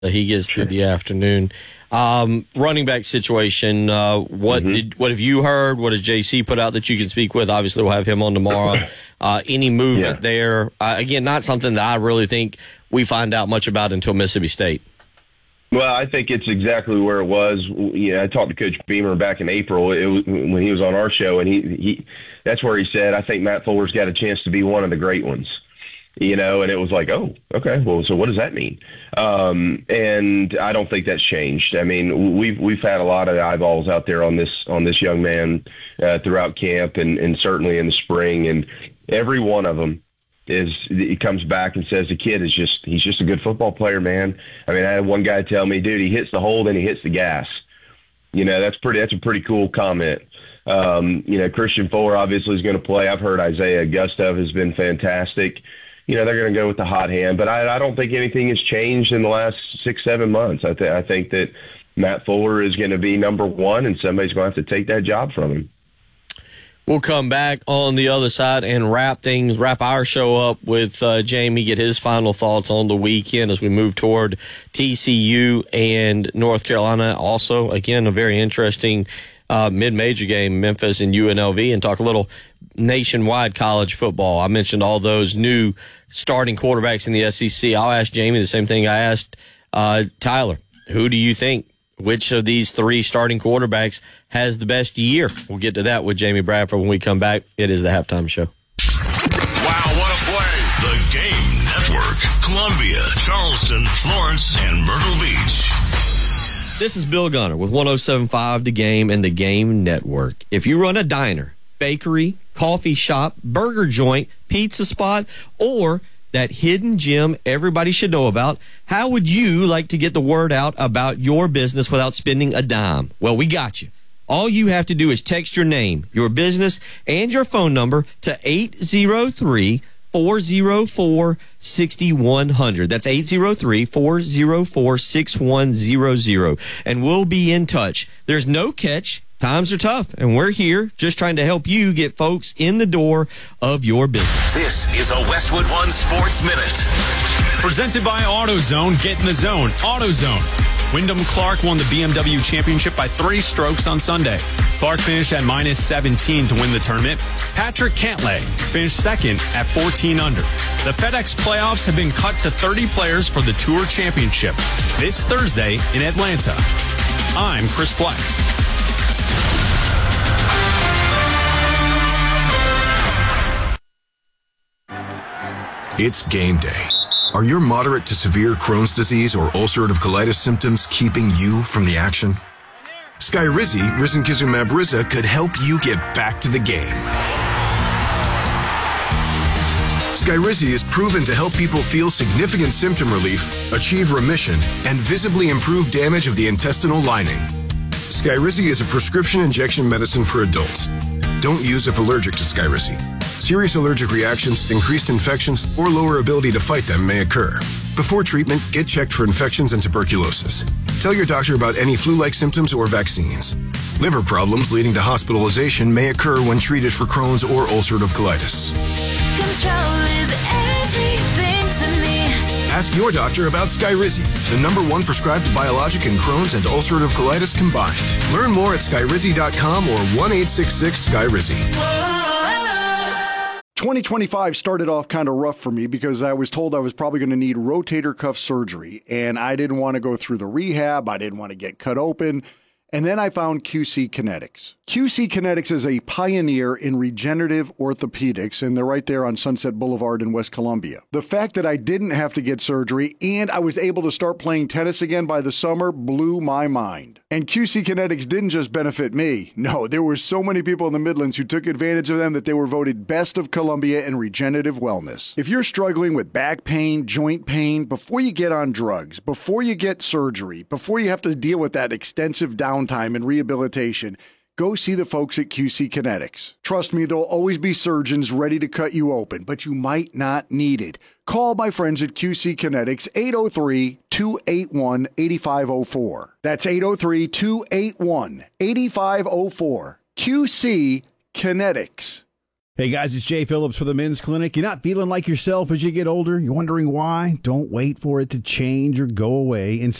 He gets through the afternoon. Running back situation, what have you heard? What has JC put out that you can speak with? Obviously, we'll have him on tomorrow. Any movement there? Again, not something that I really think we find out much about until Mississippi State. Well, I think it's exactly where it was. I talked to Coach Beamer back in April when he was on our show, and he that's where he said, I think Matt Fuller's got a chance to be one of the great ones. And it was like, oh, okay, well, so what does that mean? And I don't think that's changed. I mean, we've had a lot of eyeballs out there on this young man throughout camp and certainly in the spring, and every one of them he comes back and says the kid he's just a good football player, man. I mean, I had one guy tell me, dude, he hits the hole, then he hits the gas. That's a pretty cool comment. Christian Fuller obviously is going to play. I've heard Isaiah Gustav has been fantastic. They're going to go with the hot hand, but I don't think anything has changed in the last 6-7 months. I think that Matt Fuller is going to be number one, and somebody's going to have to take that job from him. We'll come back on the other side and wrap our show up with Jamie, get his final thoughts on the weekend as we move toward TCU and North Carolina. Also, again, a very interesting mid-major game, Memphis and UNLV, and talk a little nationwide college football. I mentioned all those new starting quarterbacks in the SEC. I'll ask Jamie the same thing I asked Tyler. Who do you think? Which of these three starting quarterbacks has the best year? We'll get to that with Jamie Bradford when we come back. It is the Halftime Show. Wow, what a play. The Game Network. Columbia, Charleston, Florence, and Myrtle Beach. This is Bill Gunner with 107.5 The Game and The Game Network. If you run a diner, bakery, coffee shop, burger joint, pizza spot, or that hidden gem everybody should know about, how would you like to get the word out about your business without spending a dime? Well, we got you. All you have to do is text your name, your business, and your phone number to 803-404-6100. That's 803-404-6100. And we'll be in touch. There's no catch. Times are tough, and we're here just trying to help you get folks in the door of your business. This is a Westwood One Sports Minute. Presented by AutoZone. Get in the zone. AutoZone. Wyndham Clark won the BMW Championship by 3 strokes on Sunday. Clark finished at -17 to win the tournament. Patrick Cantlay finished second at 14 under. The FedEx playoffs have been cut to 30 players for the Tour Championship this Thursday in Atlanta. I'm Chris Black. It's game day. Are your moderate to severe Crohn's disease or ulcerative colitis symptoms keeping you from the action? Skyrizi, risankizumab Riza, could help you get back to the game. Skyrizi is proven to help people feel significant symptom relief, achieve remission, and visibly improve damage of the intestinal lining. Skyrizi is a prescription injection medicine for adults. Don't use if allergic to Skyrizi. Serious allergic reactions, increased infections, or lower ability to fight them may occur. Before treatment, get checked for infections and tuberculosis. Tell your doctor about any flu-like symptoms or vaccines. Liver problems leading to hospitalization may occur when treated for Crohn's or ulcerative colitis. Control is everything to me. Ask your doctor about Skyrizi, the #1 prescribed biologic in Crohn's and ulcerative colitis combined. Learn more at skyrizi.com or 1-866-SKYRIZI. 2025 started off kind of rough for me because I was told I was probably going to need rotator cuff surgery, and I didn't want to go through the rehab. I didn't want to get cut open. And then I found QC Kinetics. QC Kinetics is a pioneer in regenerative orthopedics, and they're right there on Sunset Boulevard in West Columbia. The fact that I didn't have to get surgery and I was able to start playing tennis again by the summer blew my mind. And QC Kinetics didn't just benefit me. No, there were so many people in the Midlands who took advantage of them that they were voted Best of Columbia in regenerative wellness. If you're struggling with back pain, joint pain, before you get on drugs, before you get surgery, before you have to deal with that extensive downtime and rehabilitation, go see the folks at QC Kinetics. Trust me, there'll always be surgeons ready to cut you open, but you might not need it. Call my friends at QC Kinetics, 803-281-8504. That's 803-281-8504. QC Kinetics. Hey guys, it's Jay Phillips for the Men's Clinic. You're not feeling like yourself as you get older? You're wondering why? Don't wait for it to change or go away.